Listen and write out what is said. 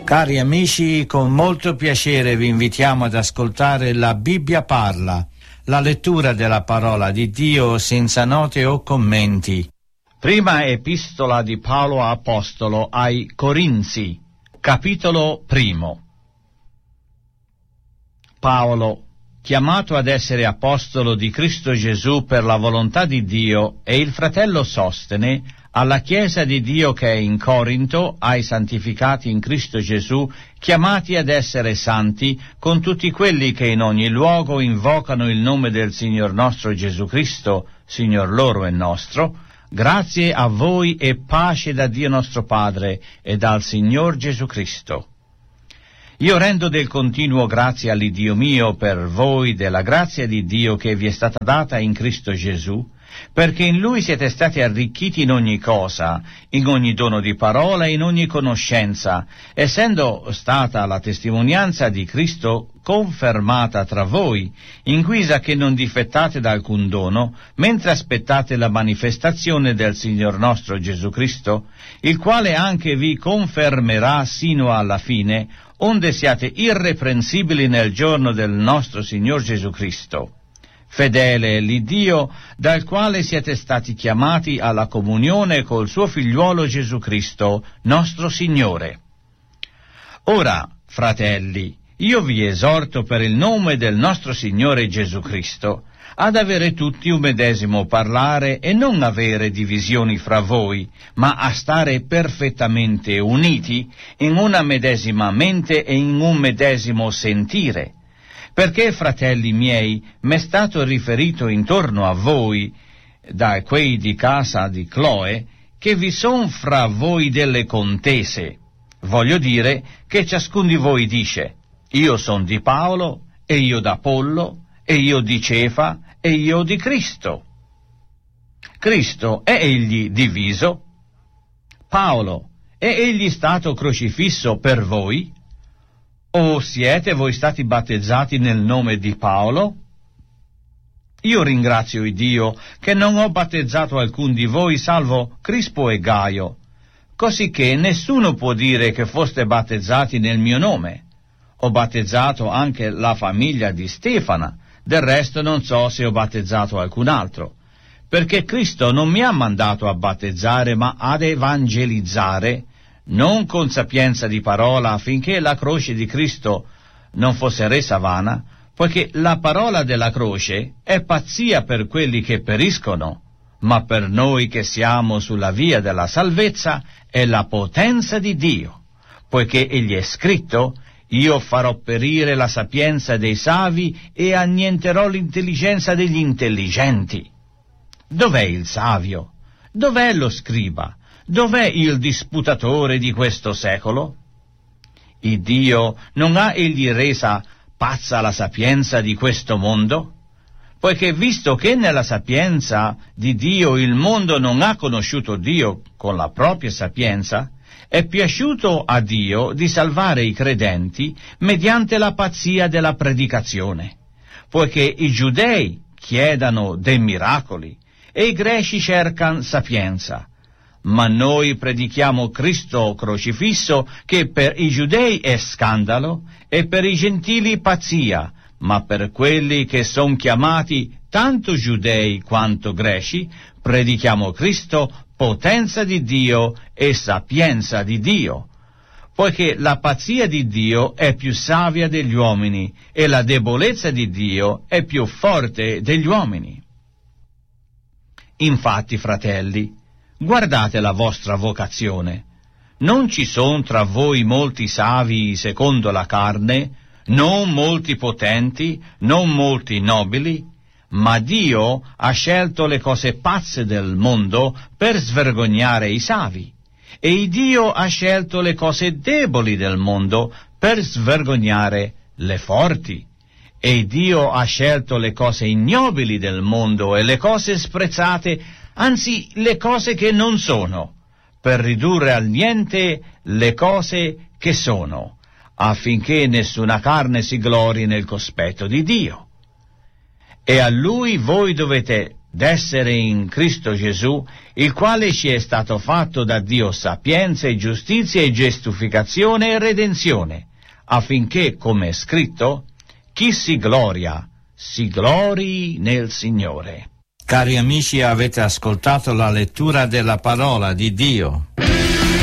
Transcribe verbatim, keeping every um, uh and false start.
Cari amici, con molto piacere vi invitiamo ad ascoltare La Bibbia parla, la lettura della parola di Dio senza note o commenti. Prima epistola di Paolo Apostolo ai Corinzi, capitolo primo. Paolo, chiamato ad essere apostolo di Cristo Gesù per la volontà di Dio, e il fratello Sostene, alla Chiesa di Dio che è in Corinto, ai santificati in Cristo Gesù, chiamati ad essere santi, con tutti quelli che in ogni luogo invocano il nome del Signor nostro Gesù Cristo, Signor loro e nostro, grazie a voi e pace da Dio nostro Padre e dal Signor Gesù Cristo. Io rendo del continuo grazie all'Iddio mio per voi della grazia di Dio che vi è stata data in Cristo Gesù, perché in Lui siete stati arricchiti in ogni cosa, in ogni dono di parola e in ogni conoscenza, essendo stata la testimonianza di Cristo confermata tra voi, in guisa che non difettate da alcun dono, mentre aspettate la manifestazione del Signor nostro Gesù Cristo, il quale anche vi confermerà sino alla fine, onde siate irreprensibili nel giorno del nostro Signor Gesù Cristo. Fedele è l'Iddio dal quale siete stati chiamati alla comunione col suo figliuolo Gesù Cristo, nostro Signore. Ora, fratelli, io vi esorto per il nome del nostro Signore Gesù Cristo ad avere tutti un medesimo parlare e non avere divisioni fra voi, ma a stare perfettamente uniti in una medesima mente e in un medesimo sentire. Perché, fratelli miei, m'è stato riferito intorno a voi, da quei di casa di Cloe, che vi son fra voi delle contese. Voglio dire che ciascun di voi dice, io son di Paolo, e io d'Apollo, e io di Cefa, e io di Cristo. Cristo è egli diviso? Paolo, è egli stato crocifisso per voi? O siete voi stati battezzati nel nome di Paolo? Io ringrazio il Dio che non ho battezzato alcun di voi salvo Crispo e Gaio, cosicché nessuno può dire che foste battezzati nel mio nome. Ho battezzato anche la famiglia di Stefana, del resto non so se ho battezzato alcun altro, perché Cristo non mi ha mandato a battezzare ma ad evangelizzare, non con sapienza di parola, affinché la croce di Cristo non fosse resa vana, poiché la parola della croce è pazzia per quelli che periscono, ma per noi che siamo sulla via della salvezza è la potenza di Dio, poiché egli è scritto, io farò perire la sapienza dei savi e annienterò l'intelligenza degli intelligenti. Dov'è il savio? Dov'è lo scriba? Dov'è il disputatore di questo secolo? Il Dio non ha egli resa pazza la sapienza di questo mondo? Poiché visto che nella sapienza di Dio il mondo non ha conosciuto Dio con la propria sapienza, è piaciuto a Dio di salvare i credenti mediante la pazzia della predicazione, poiché i giudei chiedano dei miracoli e i greci cercano sapienza. Ma noi predichiamo Cristo crocifisso, che per i giudei è scandalo e per i gentili pazzia, ma per quelli che son chiamati tanto giudei quanto greci, predichiamo Cristo potenza di Dio e sapienza di Dio, poiché la pazzia di Dio è più savia degli uomini e la debolezza di Dio è più forte degli uomini. Infatti, fratelli, guardate la vostra vocazione. Non ci son tra voi molti savi secondo la carne, non molti potenti, non molti nobili, ma Dio ha scelto le cose pazze del mondo per svergognare i savi, e Dio ha scelto le cose deboli del mondo per svergognare le forti, e Dio ha scelto le cose ignobili del mondo e le cose sprezzate, anzi le cose che non sono, per ridurre al niente le cose che sono, affinché nessuna carne si glori nel cospetto di Dio. E a Lui voi dovete d'essere in Cristo Gesù, il quale ci è stato fatto da Dio sapienza e giustizia e giustificazione e redenzione, affinché, come è scritto, chi si gloria, si glori nel Signore. Cari amici, avete ascoltato la lettura della parola di Dio.